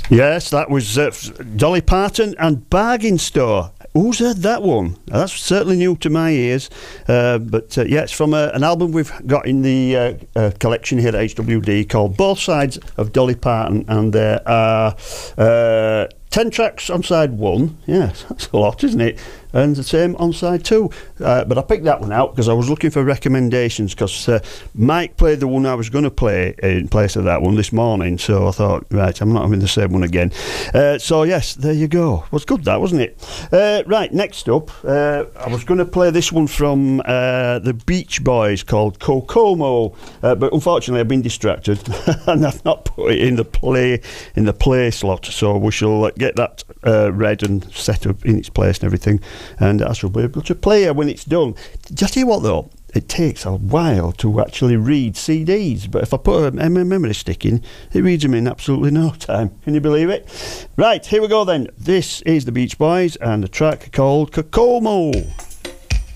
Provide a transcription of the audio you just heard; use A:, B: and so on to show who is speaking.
A: Yes, that was Dolly Parton and Bargain Store. Who's heard that one? That's certainly new to my ears. But yeah, it's from an album we've got in the collection here at HWD called Both Sides of Dolly Parton, and there are 10 tracks on side 1. Yes, that's a lot, isn't it? And the same on side 2. But I picked that one out because I was looking for recommendations, because Mike played the one I was going to play in place of that one this morning. So I thought, right, I'm not having the same one again. So yes, there you go. Was good, that, wasn't it? Right, next up, I was going to play this one from the Beach Boys called Kokomo, but unfortunately I've been distracted and I've not put it in the play slot. So we shall get that read and set up in its place and everything, and I shall be able to play it when it's done. Just hear what though? It takes a while to actually read CDs, but if I put a memory stick in, it reads them in absolutely no time. Can you believe it? Right, here we go then. This is the Beach Boys and a track called Kokomo.